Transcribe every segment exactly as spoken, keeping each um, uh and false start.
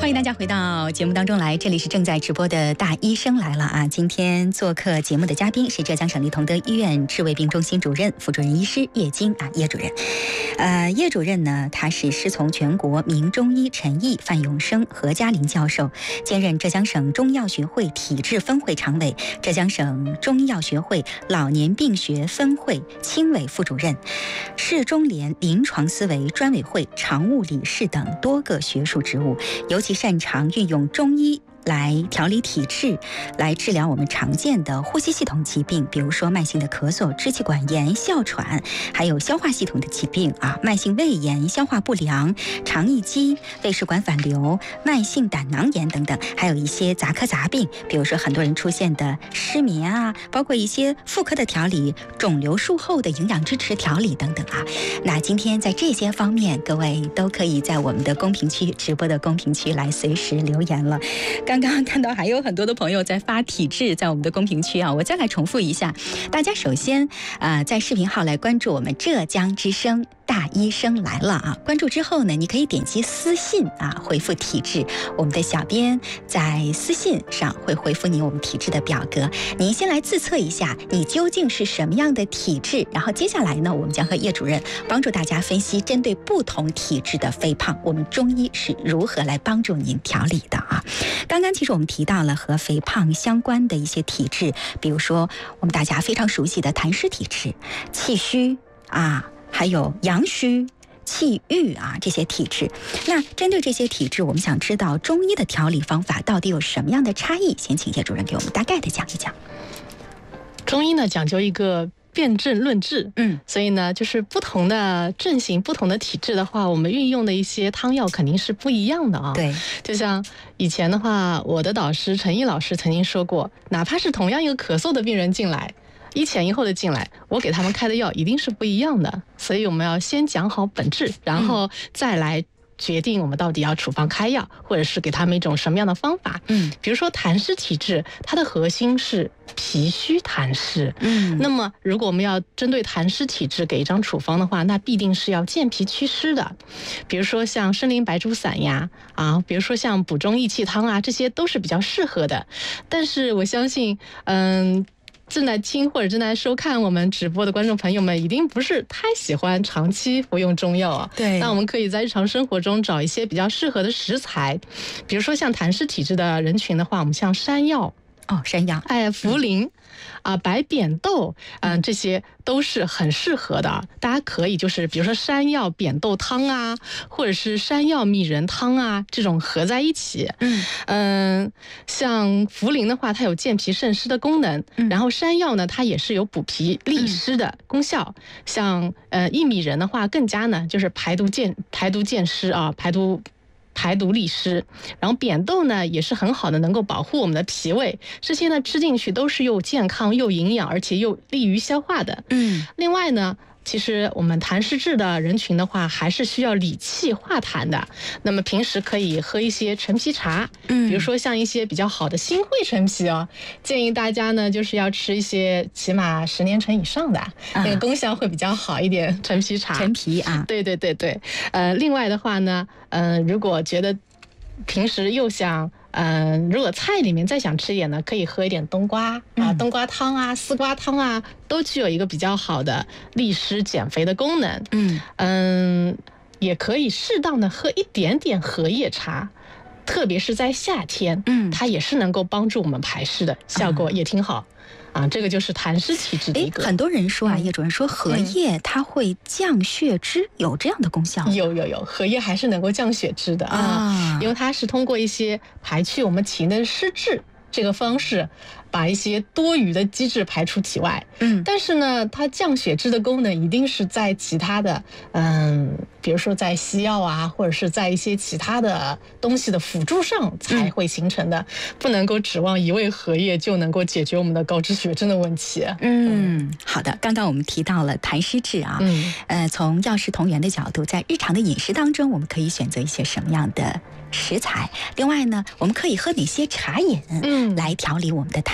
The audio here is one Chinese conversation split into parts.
欢迎大家回到节目当中来，这里是正在直播的大医生来了啊！今天做客节目的嘉宾是浙江省立同德医院治胃病中心主任、副主任医师叶金啊，叶主任。呃，叶主任呢，他是师从全国名中医陈毅、范永生、何嘉林教授，兼任浙江省中医药学会体质分会常委、浙江省中医药学会老年病学分会亲委副主任、市中联临床思维专委会常务理事等多个学术职务，尤其擅长运用中医来调理体质，来治疗我们常见的呼吸系统疾病，比如说慢性的咳嗽、支气管炎、哮喘，还有消化系统的疾病啊，慢性胃炎、消化不良、肠易激、胃食管反流、慢性胆囊炎等等，还有一些杂科杂病，比如说很多人出现的失眠啊，包括一些妇科的调理、肿瘤术后的营养支持调理等等啊。那今天在这些方面，各位都可以在我们的公屏区直播的公屏区来随时留言了。刚刚看到还有很多的朋友在发体质，在我们的公屏区啊，我再来重复一下，大家首先啊、呃，在视频号来关注我们浙江之声大医生来了啊，关注之后呢，你可以点击私信啊，回复体质，我们的小编在私信上会回复你我们体质的表格，您先来自测一下你究竟是什么样的体质，然后接下来呢，我们将和叶主任帮助大家分析针对不同体质的肥胖，我们中医是如何来帮助您调理的啊。刚刚其实我们提到了和肥胖相关的一些体质，比如说我们大家非常熟悉的痰湿体质、气虚啊，还有阳虚、气郁啊这些体质。那针对这些体质，我们想知道中医的调理方法到底有什么样的差异？先请叶主任给我们大概的讲一讲。 中医呢讲究一个辨证论治，嗯，所以呢，就是不同的症型、不同的体质的话，我们运用的一些汤药肯定是不一样的啊。 对， 就像以前的话，我的导师陈毅老师曾经说过，哪怕是同样一个咳嗽的病人进来，一前一后的进来，我给他们开的药一定是不一样的。所以我们要先讲好本质，然后再来决定我们到底要处方开药，或者是给他们一种什么样的方法。嗯，比如说痰湿体质，它的核心是脾虚痰湿。嗯，那么如果我们要针对痰湿体质给一张处方的话，那必定是要健脾祛湿的。比如说像参苓白术散呀，啊，比如说像补中益气汤啊，这些都是比较适合的。但是我相信，嗯。正在听或者正在收看我们直播的观众朋友们，一定不是太喜欢长期服用中药啊。 对， 那我们可以在日常生活中找一些比较适合的食材，比如说像痰湿体质的人群的话，我们像山药。 哦，山药， 哎，茯苓啊、呃，白扁豆，嗯、呃，这些都是很适合的。大家可以就是比如说山药扁豆汤啊，或者是山药薏仁汤啊，这种合在一起。嗯嗯、呃，像茯苓的话，它有健脾渗湿的功能，嗯、然后山药呢，它也是有补脾利湿的功效。嗯、像呃薏米仁的话，更加呢就是排毒健排毒健湿啊，排毒。排毒利湿，然后扁豆呢也是很好的，能够保护我们的脾胃，这些呢吃进去都是又健康又营养，而且又利于消化的。嗯，另外呢，其实我们痰湿质的人群的话，还是需要理气化痰的。那么平时可以喝一些陈皮茶，嗯，比如说像一些比较好的新会陈皮哦，建议大家呢就是要吃一些起码十年陈以上的，啊、那个功效会比较好一点。陈皮茶， 陈皮啊， 对对对对。呃，另外的话呢，嗯、呃，如果觉得平时又想。嗯、呃，如果菜里面再想吃一点呢，可以喝一点冬瓜啊，冬瓜汤啊、丝瓜汤啊，都具有一个比较好的利湿减肥的功能。嗯嗯，也可以适当的喝一点点荷叶茶，特别是在夏天，嗯，它也是能够帮助我们排湿的，效果也挺好。嗯啊，这个就是痰湿体质的一个。 很多人说啊，叶主任说荷叶它会降血脂，嗯、有这样的功效？ 有有有，荷叶还是能够降血脂的啊，啊因为它是通过一些排去我们体内的湿滞这个方式，把一些多余的积滞排出体外。嗯，但是呢，它降血脂的功能一定是在其他的，嗯，比如说在西药啊，或者是在一些其他的东西的辅助上才会形成的，嗯、不能够指望一味荷叶就能够解决我们的高脂血症的问题。 嗯，嗯好的。刚刚我们提到了痰湿质啊，嗯，呃，从药食同源的角度，在日常的饮食当中，我们可以选择一些什么样的食材？另外呢，我们可以喝哪些茶饮，嗯，来调理我们的痰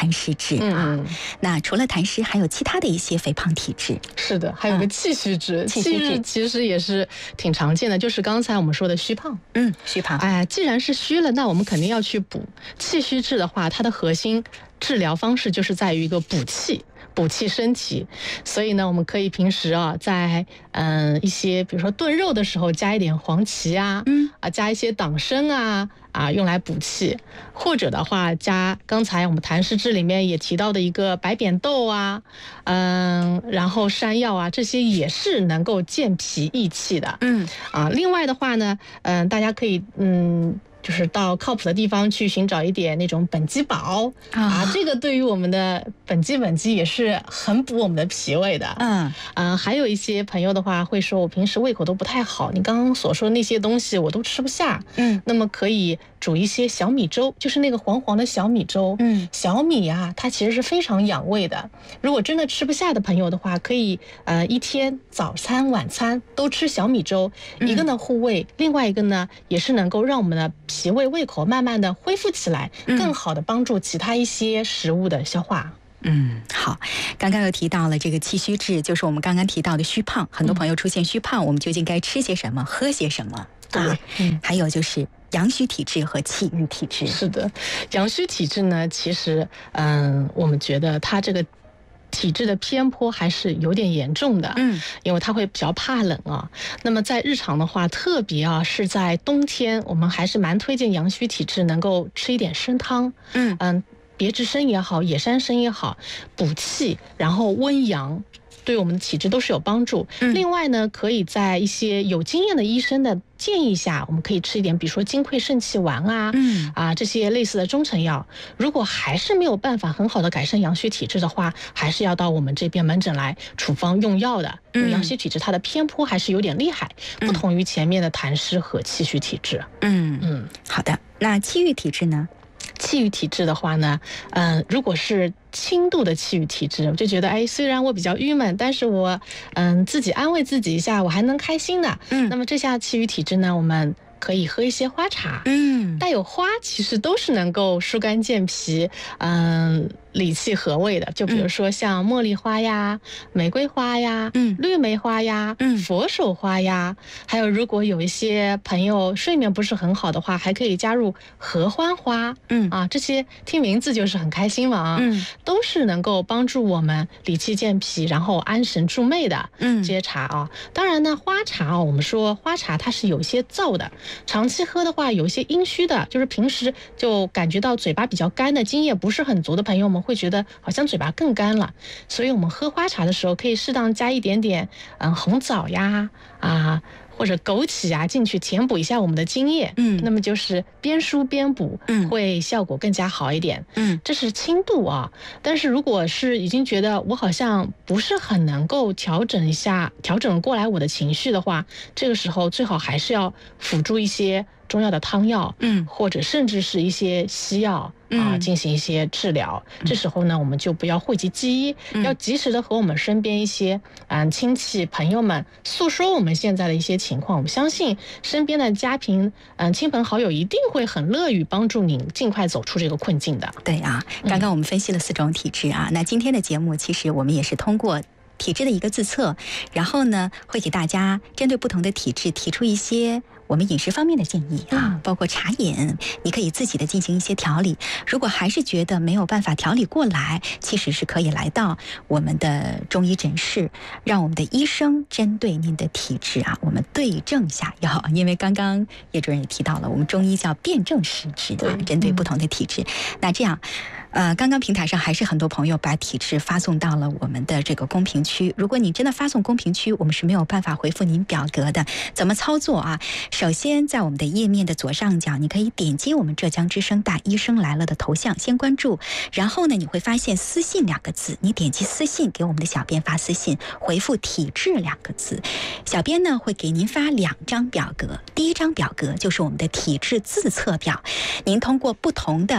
痰湿质啊。 嗯， 那除了痰湿，还有其他的一些肥胖体质。 是的，还有个气虚质， 嗯、气虚质其实也是挺常见的，就是刚才我们说的虚胖。 嗯，虚胖。 哎，既然是虚了，那我们肯定要去补。气虚质的话，它的核心治疗方式就是在于一个补气。补气身体，所以呢，我们可以平时啊，在嗯、呃、一些比如说炖肉的时候加一点黄芪啊，嗯啊加一些党参啊啊用来补气，或者的话加刚才我们痰湿质里面也提到的一个白扁豆啊，嗯，然后山药啊，这些也是能够健脾益气的，嗯啊，另外的话呢，嗯、呃，大家可以嗯。就是到靠谱的地方去寻找一点那种本鸡宝啊，这个对于我们的本鸡本鸡也是很补我们的脾胃的。嗯啊，还有一些朋友的话会说，我平时胃口都不太好，你刚刚所说的那些东西我都吃不下。嗯，那么可以煮一些小米粥，就是那个黄黄的小米粥。嗯，小米啊，它其实是非常养胃的。如果真的吃不下的朋友的话，可以呃一天早餐晚餐都吃小米粥，一个呢护胃，另外一个呢也是能够让我们的脾胃胃口慢慢的恢复起来，更好的帮助其他一些食物的消化。 嗯，好，刚刚又提到了这个气虚质，就是我们刚刚提到的虚胖，很多朋友出现虚胖，嗯、我们究竟该吃些什么，喝些什么啊？嗯，还有就是阳虚体质和气郁体质。 是的，阳虚体质呢，其实嗯，我们觉得它这个体质的偏颇还是有点严重的，嗯，因为它会比较怕冷啊。那么在日常的话，特别啊是在冬天，我们还是蛮推荐阳虚体质能够吃一点参汤，嗯嗯，别致参也好，野山参也好，补气然后温阳。对我们的体质都是有帮助。嗯、另外呢，可以在一些有经验的医生的建议下，我们可以吃一点，比如说金匮肾气丸啊，嗯啊这些类似的中成药。如果还是没有办法很好的改善阳虚体质的话，还是要到我们这边门诊来处方用药的。因为阳虚体质它的偏颇还是有点厉害，嗯、不同于前面的痰湿和气虚体质。 嗯嗯，好的。那气郁体质呢？ 气郁体质的话呢，嗯、呃，如果是轻度的气郁体质，我就觉得，哎，虽然我比较郁闷，但是我，嗯，自己安慰自己一下，我还能开心的。嗯，那么这下气郁体质呢，我们可以喝一些花茶。嗯，带有花其实都是能够疏肝健脾，嗯，理气和胃的。就比如说像茉莉花呀、玫瑰花呀、嗯、绿梅花呀、嗯、佛手花呀，还有如果有一些朋友睡眠不是很好的话，还可以加入合欢花。嗯啊，这些听名字就是很开心嘛啊，嗯，都是能够帮助我们理气健脾，然后安神助寐的。嗯，这些茶啊，当然呢，花茶啊，我们说花茶它是有一些燥的，长期喝的话，有一些阴虚的，就是平时就感觉到嘴巴比较干的，津液不是很足的朋友们会觉得好像嘴巴更干了，所以我们喝花茶的时候可以适当加一点点嗯红枣呀啊或者枸杞啊进去填补一下我们的津液，嗯，那么就是边疏边补，嗯，会效果更加好一点，嗯，这是轻度啊。但是如果是已经觉得我好像不是很能够调整一下调整过来我的情绪的话，这个时候最好还是要辅助一些中药的汤药，嗯，或者甚至是一些西药啊，进行一些治疗。嗯、这时候呢，我们就不要讳疾忌医，嗯、要及时的和我们身边一些嗯亲戚朋友们诉说我们现在的一些情况。我相信身边的家庭嗯亲朋好友一定会很乐于帮助您尽快走出这个困境的。 对啊，刚刚我们分析了四种体质啊，嗯、那今天的节目其实我们也是通过体质的一个自测，然后呢，会给大家针对不同的体质提出一些我们饮食方面的建议啊，包括茶饮，你可以自己的进行一些调理。如果还是觉得没有办法调理过来，其实是可以来到我们的中医诊室，让我们的医生针对您的体质啊，我们对症下药。因为刚刚叶主任也提到了，我们中医叫辨证施治啊，针对不同的体质。嗯、那这样。呃，刚刚平台上还是很多朋友把体质发送到了我们的这个公屏区。如果你真的发送公屏区，我们是没有办法回复您表格的。怎么操作啊？首先，在我们的页面的左上角，你可以点击我们浙江之声大医生来了的头像，先关注。然后呢，你会发现私信两个字，你点击私信给我们的小编发私信，回复体质两个字，小编呢会给您发两张表格。第一张表格就是我们的体质自测表，您通过不同的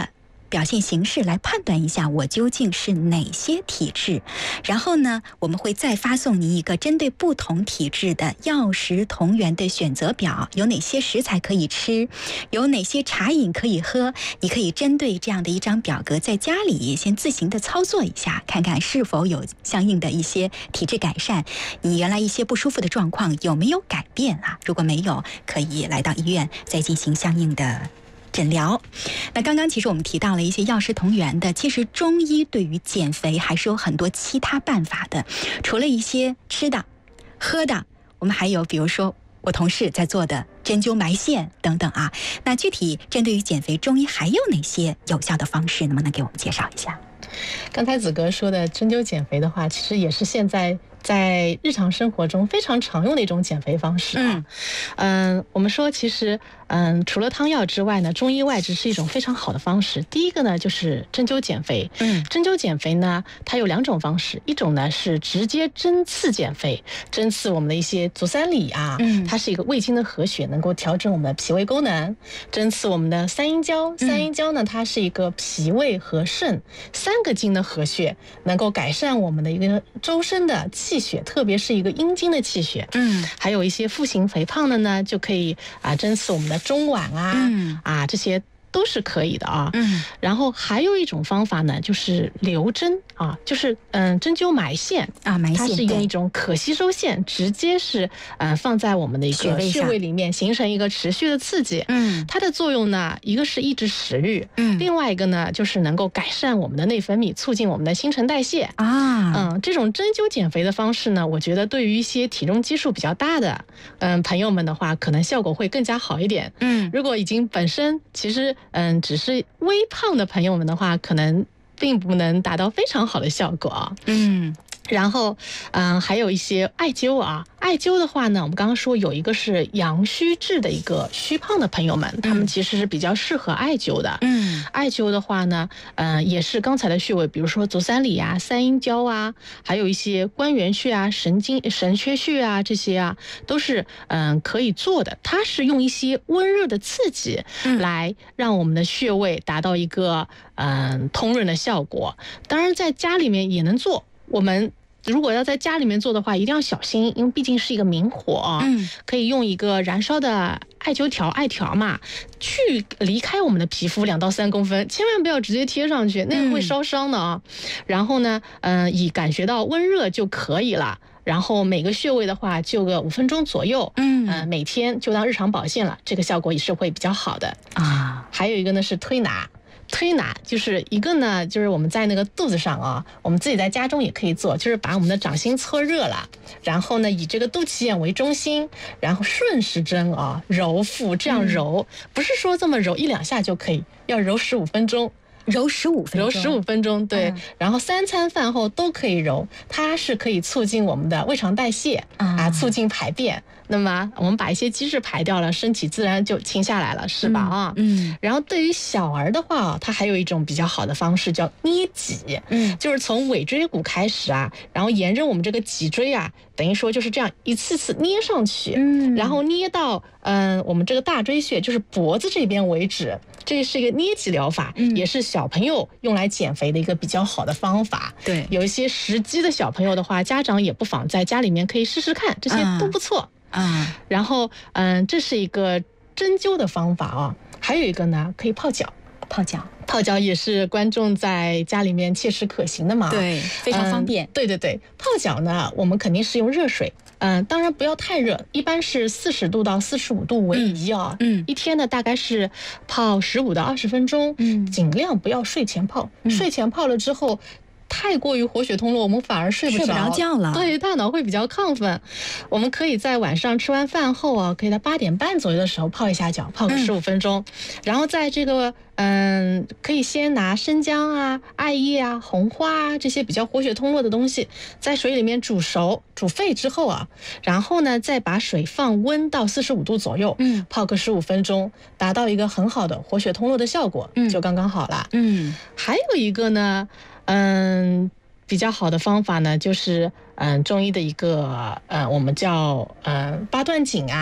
表现形式来判断一下我究竟是哪些体质，然后呢，我们会再发送您一个针对不同体质的药食同源的选择表，有哪些食材可以吃，有哪些茶饮可以喝，你可以针对这样的一张表格在家里先自行的操作一下，看看是否有相应的一些体质改善，你原来一些不舒服的状况有没有改变啊？如果没有，可以来到医院再进行相应的诊疗。那刚刚其实我们提到了一些药食同源的，其实中医对于减肥还是有很多其他办法的，除了一些吃的喝的，我们还有比如说我同事在做的针灸埋线等等啊。那具体针对于减肥，中医还有哪些有效的方式，能不能给我们介绍一下？ 刚才子格说的针灸减肥的话，其实也是现在在日常生活中非常常用的一种减肥方式啊。嗯，我们说其实嗯，除了汤药之外呢，中医外治是一种非常好的方式。第一个呢就是针灸减肥。嗯，针灸减肥呢，它有两种方式，一种呢是直接针刺减肥，针刺我们的一些足三里啊，嗯，它是一个胃经的合血，能够调整我们的脾胃功能。针刺我们的三阴交，三阴交呢，它是一个脾胃和肾三个经的合血，能够改善我们的一个周身的气血，特别是一个阴经的气血。嗯，还有一些腹型肥胖的呢，就可以啊针刺我们的中脘啊，嗯，啊这些都是可以的啊。嗯，然后还有一种方法呢，就是留针啊，就是嗯针灸埋线啊，埋线它是用一种可吸收线，直接是嗯放在我们的一个穴位里面，形成一个持续的刺激。嗯，它的作用呢，一个是抑制食欲，嗯，另外一个呢就是能够改善我们的内分泌，促进我们的新陈代谢啊。嗯，这种针灸减肥的方式呢，我觉得对于一些体重基数比较大的嗯朋友们的话，可能效果会更加好一点。嗯，如果已经本身其实嗯只是微胖的朋友们的话，可能并不能达到非常好的效果啊。嗯。然后，嗯，还有一些艾灸啊，艾灸的话呢，我们刚刚说有一个是阳虚质的一个虚胖的朋友们，他们其实是比较适合艾灸的。嗯，艾灸的话呢，嗯，也是刚才的穴位，比如说足三里啊、三阴交啊，还有一些关元穴啊、神经神阙穴啊，这些啊，都是嗯可以做的。它是用一些温热的刺激来让我们的穴位达到一个嗯通润的效果。当然，在家里面也能做。我们如果要在家里面做的话，一定要小心，因为毕竟是一个明火啊。嗯，可以用一个燃烧的艾灸条、艾条嘛，去离开我们的皮肤两到三公分，千万不要直接贴上去，那个会烧伤的啊。嗯、然后呢，嗯、呃，以感觉到温热就可以了。然后每个穴位的话，就个五分钟左右。嗯，呃，每天就当日常保健了，这个效果也是会比较好的啊。还有一个呢是推拿。推拿就是一个呢，就是我们在那个肚子上啊，我们自己在家中也可以做，就是把我们的掌心搓热了，然后呢以这个肚脐眼为中心，然后顺时针啊揉腹，这样揉，嗯、不是说这么揉一两下就可以，要揉十五分钟。 揉十五分钟， 揉十五分钟，对、嗯。然后三餐饭后都可以揉，它是可以促进我们的胃肠代谢、嗯、啊，促进排便。那么我们把一些积滞排掉了，身体自然就轻下来了，是吧？啊、嗯，嗯。然后对于小儿的话，它还有一种比较好的方式叫捏脊，嗯，就是从尾椎骨开始啊，然后沿着我们这个脊椎啊，等于说就是这样一次次捏上去，嗯，然后捏到嗯、呃、我们这个大椎穴，就是脖子这边为止。这是一个捏脊疗法、嗯，也是小朋友用来减肥的一个比较好的方法。对，有一些食积的小朋友的话，家长也不妨在家里面可以试试看，这些都不错。啊，然后嗯，这是一个针灸的方法啊，还有一个呢，可以泡脚。 泡脚， 泡脚也是观众在家里面切实可行的嘛， 对，非常方便。 嗯、对对对，泡脚呢，我们肯定是用热水，嗯、呃，当然不要太热，一般是四十度到四十五度为宜啊。嗯，一天呢大概是泡十五到二十分钟，嗯，尽量不要睡前泡，嗯、睡前泡了之后。太过于活血通络，我们反而睡不着， 睡不着觉了。 对，大脑会比较亢奋。我们可以在晚上吃完饭后啊，可以在八点半左右的时候泡一下脚，泡个十五分钟。嗯、然后在这个嗯，可以先拿生姜啊、艾叶啊、红花啊这些比较活血通络的东西，在水里面煮熟、煮沸之后啊，然后呢再把水放温到四十五度左右，嗯，泡个十五分钟，达到一个很好的活血通络的效果，嗯，就刚刚好了。嗯，还有一个呢。嗯，比较好的方法呢，就是嗯中医的一个呃，我们叫呃八段锦啊，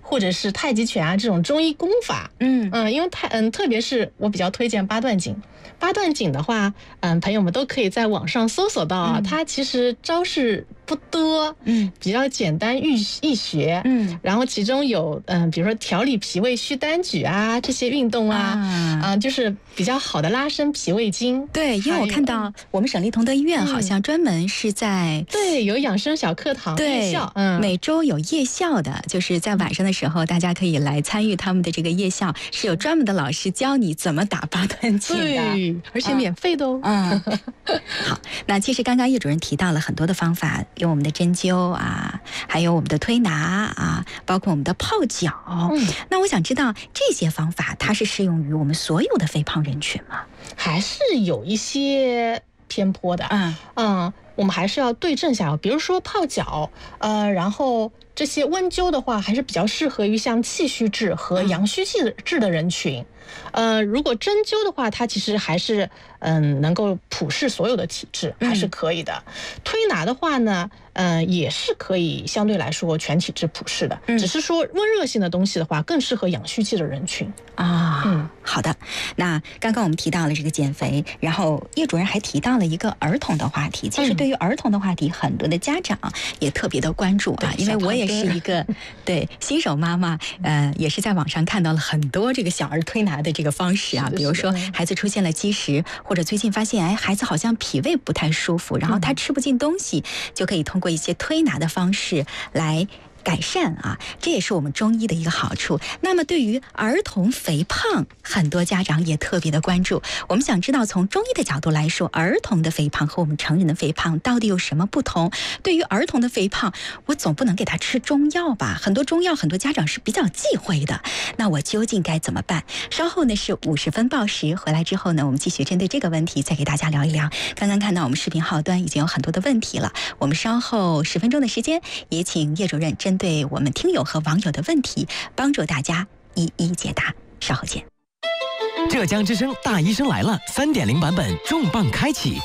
或者是太极拳啊这种中医功法。嗯嗯，因为太嗯，特别是我比较推荐八段锦。八段锦的话，嗯，朋友们都可以在网上搜索到啊，嗯、它其实招式不多，嗯，比较简单易易学，嗯，然后其中有嗯，比如说调理脾胃虚单举啊这些运动啊，啊、呃，就是比较好的拉伸脾胃经。 对，因为我看到我们省立同德医院好像专门是在、嗯、 对有养生小课堂夜校，嗯， 每周有夜校的，就是在晚上的时候大家可以来参与他们的这个夜校，是有专门的老师教你怎么打八段锦的。 对，而且免费的哦。 嗯，好，那其实刚刚叶主任提到了很多的方法，有我们的针灸啊，还有我们的推拿啊，包括我们的泡脚。嗯，那我想知道这些方法它是适用于我们所有的肥胖人群吗？ 还是有一些偏颇的。嗯嗯，我们还是要对症下药。比如说泡脚，呃，然后这些温灸的话，还是比较适合于像气虚质和阳虚质的人群。呃，如果针灸的话，它其实还是嗯能够普适所有的体质，还是可以的。嗯、推拿的话呢，呃，也是可以相对来说全体质普适的，嗯、只是说温热性的东西的话，更适合阳虚气的人群啊。嗯，好的。那刚刚我们提到了这个减肥，然后叶主任还提到了一个儿童的话题。其实对于儿童的话题，很多的家长也特别的关注啊，因为我也是一个对新手妈妈，呃，也是在网上看到了很多这个小儿推拿的这个方式啊，比如说孩子出现了积食，或者最近发现哎孩子好像脾胃不太舒服，然后他吃不进东西，就可以通过一些推拿的方式来改善啊，这也是我们中医的一个好处。那么对于儿童肥胖，很多家长也特别的关注。我们想知道从中医的角度来说，儿童的肥胖和我们成人的肥胖到底有什么不同？对于儿童的肥胖，我总不能给他吃中药吧？很多中药很多家长是比较忌讳的，那我究竟该怎么办？稍后呢是五十分报时，回来之后呢，我们继续针对这个问题再给大家聊一聊。刚刚看到我们视频号端已经有很多的问题了，我们稍后十分钟的时间，也请叶主任针对我们听友和网友的问题，帮助大家一一解答。稍后见。 浙江之声大医生来了 三点零 版本重磅开启，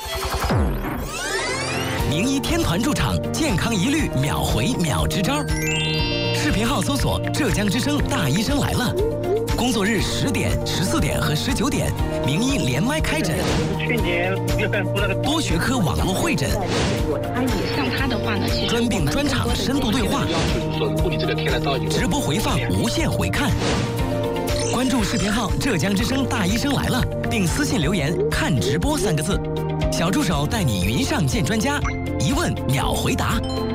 名医天团驻场，健康一律秒回秒支招。视频号搜索浙江之声大医生来了，工作日十点、十四点和十九点，名医连麦开诊。 去年多学科网络会诊， 像他的话呢，其实专病专场深度对话，直播回放无限回看。关注视频号浙江之声大医生来了，并私信留言看直播三个字，小助手带你云上见专家，一问秒回答。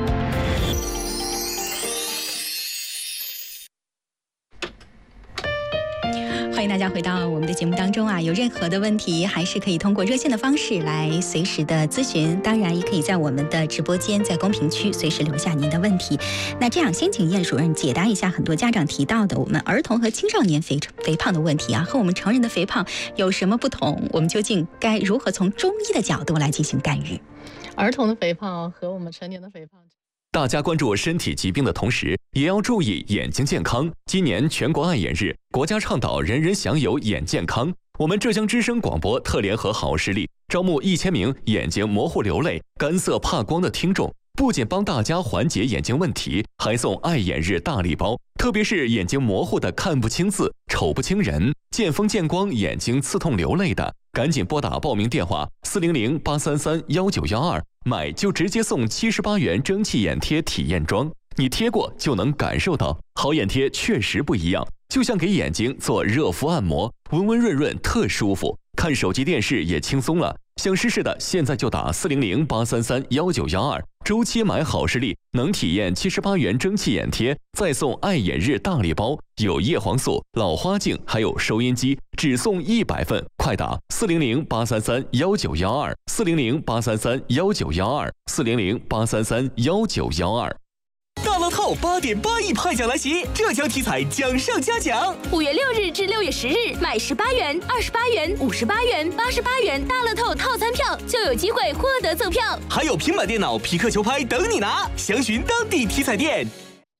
欢迎大家回到我们的节目当中啊！有任何的问题，还是可以通过热线的方式来随时的咨询，当然也可以在我们的直播间，在公屏区随时留下您的问题。那这样，先请叶主任解答一下很多家长提到的我们儿童和青少年肥肥胖的问题啊，和我们成人的肥胖有什么不同？我们究竟该如何从中医的角度来进行干预？ 儿童的肥胖和我们成年的肥胖。 大家关注身体疾病的同时，也要注意眼睛健康。今年全国爱眼日，国家倡导人人享有眼健康。我们浙江之声广播特联合好视力招募一千名眼睛模糊流泪、干涩怕光的听众，不仅帮大家缓解眼睛问题，还送爱眼日大礼包。特别是眼睛模糊的、看不清字、瞅不清人、见风见光眼睛刺痛流泪的，赶紧拨打报名电话四零零八三三幺九幺二，买就直接送七十八元蒸汽眼贴体验装。你贴过就能感受到，好眼贴确实不一样，就像给眼睛做热敷按摩，温温润润特舒服，看手机电视也轻松了。想试试的现在就打四零零八三三幺九幺二，周期买好视力能体验七十八元蒸汽眼贴，再送爱眼日大礼包，有叶黄素、老花镜，还有收音机，只送一百份，快打四零零八三三幺九幺二，四零零八三三幺九幺二，四零零八三三幺九幺二。 大乐透八点八亿派奖来袭，浙江体彩奖上加奖。 五月六日至六月十日，买十八元、二十八元、五十八元、八十八元大乐透套餐票，就有机会获得赠票， 还有平板电脑、匹克球拍等你拿。详询当地体彩店。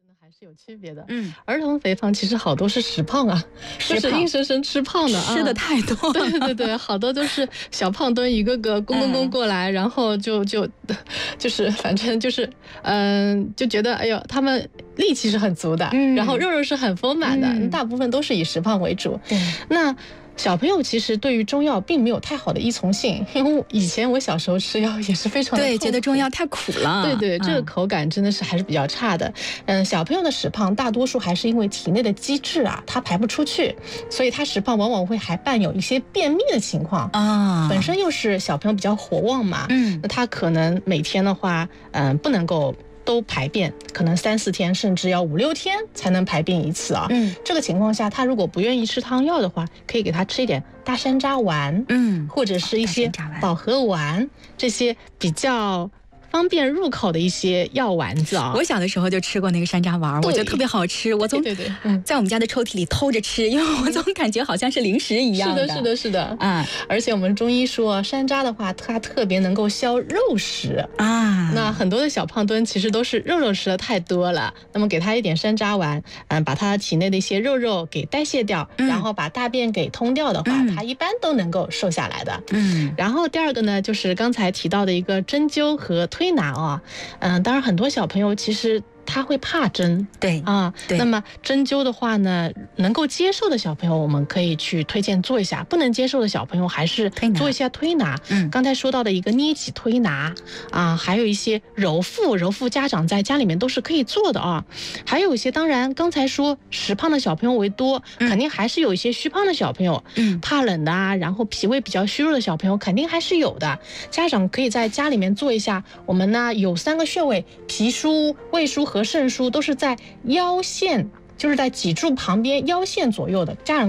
有区别的。 嗯， 儿童肥胖其实好多是实胖啊，就是硬生生吃胖的， 吃的太多了。 对对对，好多都是小胖墩一个个公公公过来，嗯、然后就就就是反正就是嗯、呃，就觉得哎呦，他们力气是很足的，嗯、然后肉肉是很丰满的，嗯、大部分都是以实胖为主。对，那。小朋友其实对于中药并没有太好的依从性，因为以前我小时候吃药也是非常的对，觉得中药太苦了。 对对，这个口感真的是还是比较差的。嗯，小朋友的实胖大多数还是因为体内的机制啊，它排不出去，所以他实胖往往会还伴有一些便秘的情况啊。本身又是小朋友比较火旺嘛，嗯，那他可能每天的话，嗯，不能够。都排便，可能三四天甚至要五六天才能排便一次啊。嗯，这个情况下，他如果不愿意吃汤药的话，可以给他吃一点大山楂丸，嗯，或者是一些保和丸，这些比较方便入口的一些药丸子啊。 我小的时候就吃过那个山楂丸，我觉得特别好吃。我总对对对，嗯， 在我们家的抽屉里偷着吃，因为我总感觉好像是零食一样的。是的，是的，是的，啊、嗯！而且我们中医说，山楂的话，它特别能够消肉食啊。那很多的小胖墩其实都是肉肉吃的太多了，那么给他一点山楂丸，嗯，把他体内的一些肉肉给代谢掉，嗯、然后把大便给通掉的话，嗯、他一般都能够瘦下来的。嗯。然后第二个呢，就是刚才提到的一个针灸和推拿啊，嗯，当然很多小朋友其实。他会怕针， 对啊，对。那么针灸的话呢，能够接受的小朋友，我们可以去推荐做一下；不能接受的小朋友，还是做一下推拿。嗯，刚才说到的一个捏脊推拿啊，还有一些揉腹，揉腹家长在家里面都是可以做的啊。还有一些，当然刚才说实胖的小朋友为多，嗯、肯定还是有一些虚胖的小朋友，嗯，怕冷的啊，然后脾胃比较虚弱的小朋友，肯定还是有的。家长可以在家里面做一下。我们呢有三个穴位：脾腧、胃腧和肾腧，都是在腰线，就是在脊柱旁边腰线左右的。家长